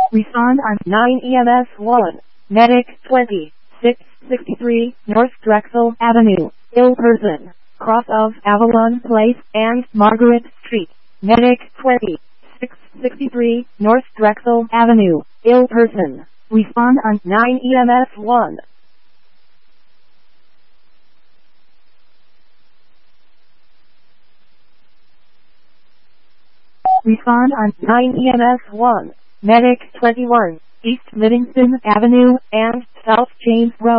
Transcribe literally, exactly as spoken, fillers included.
Respond on nine E M S one. Medic twenty, six sixty-three North Drexel Avenue, ill person, cross of Avalon Place and Margaret Street. Medic twenty, six sixty-three North Drexel Avenue, ill person. Respond on nine E M S one. Respond on nine E M S one. Medic twenty-one, East Livingston Avenue and South James Road.